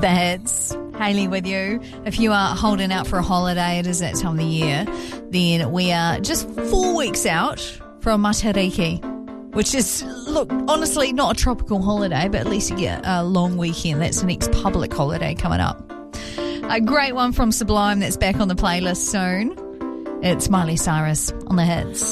The Hits. Hayley with you. If you are holding out for a holiday, it is that time of the year, then we are just 4 weeks out from Matariki, which is, look, honestly, not a tropical holiday, but at least you get a long weekend. That's the next public holiday coming up. A great one from Sublime that's back on the playlist soon. It's Miley Cyrus on The Hits.